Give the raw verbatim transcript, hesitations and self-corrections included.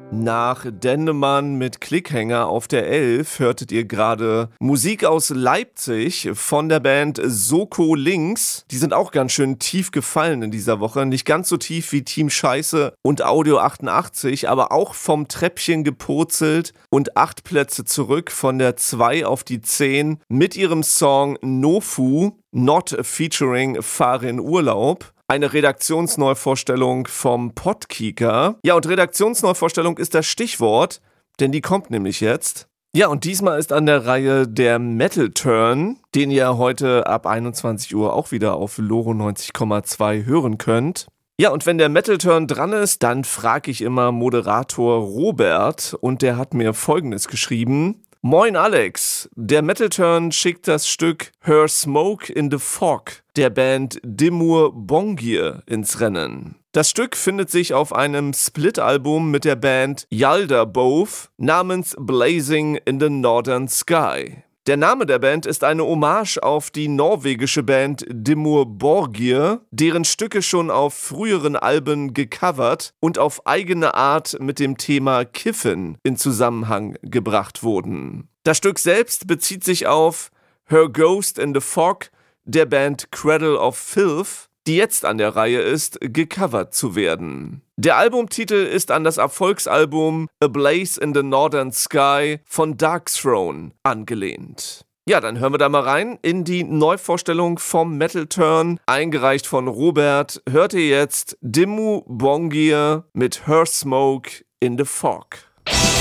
Nach Dendemann mit Klickhänger auf der elf hörtet ihr gerade Musik aus Leipzig von der Band Soko Links. Die sind auch ganz schön tief gefallen in dieser Woche. Nicht ganz so tief wie Team Scheiße und Audio achtundachtzig, aber auch vom Treppchen gepurzelt und acht Plätze zurück von der zwei auf die zehn mit ihrem Song Nofu, Not featuring Fahre in Urlaub. Eine Redaktionsneuvorstellung vom Podkicker. Ja, und Redaktionsneuvorstellung ist das Stichwort, denn die kommt nämlich jetzt. Ja, und diesmal ist an der Reihe der Metal Turn, den ihr heute ab einundzwanzig Uhr auch wieder auf Loro neunzig Komma zwei hören könnt. Ja, und wenn der Metal Turn dran ist, dann frage ich immer Moderator Robert und der hat mir Folgendes geschrieben. Moin Alex, der Metal Turn schickt das Stück Her Smoke in the Fog der Band Dimur Borgir ins Rennen. Das Stück findet sich auf einem Split-Album mit der Band Yalda Both namens Blazing in the Northern Sky. Der Name der Band ist eine Hommage auf die norwegische Band Dimur Borgir, deren Stücke schon auf früheren Alben gecovert und auf eigene Art mit dem Thema Kiffen in Zusammenhang gebracht wurden. Das Stück selbst bezieht sich auf Her Ghost in the Fog der Band Cradle of Filth, die jetzt an der Reihe ist, gecovert zu werden. Der Albumtitel ist an das Erfolgsalbum A Blaze in the Northern Sky von Darkthrone angelehnt. Ja, dann hören wir da mal rein in die Neuvorstellung vom Metal Turn, eingereicht von Robert. Hört ihr jetzt Dimmu Borgir mit Her Smoke in the Fog.